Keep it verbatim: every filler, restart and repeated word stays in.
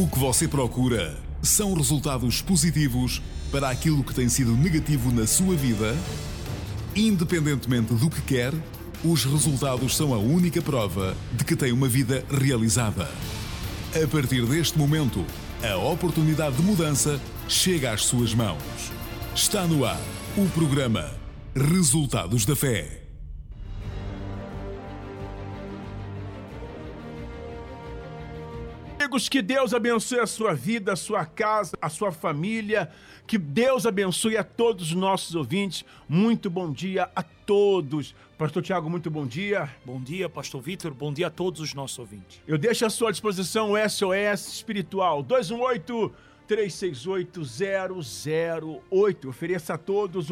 O que você procura são resultados positivos para aquilo que tem sido negativo na sua vida? Independentemente do que quer, os resultados são a única prova de que tem uma vida realizada. A partir deste momento, a oportunidade de mudança chega às suas mãos. Está no ar o programa Resultados da Fé. Amigos, que Deus abençoe a sua vida, a sua casa, a sua família. Que Deus abençoe a todos os nossos ouvintes. Muito bom dia a todos. Pastor Tiago, muito bom dia. Bom dia, Pastor Vitor. Bom dia a todos os nossos ouvintes. Eu deixo à sua disposição o S O S Espiritual dois um oito, três seis oito, zero zero oito. Ofereça a todos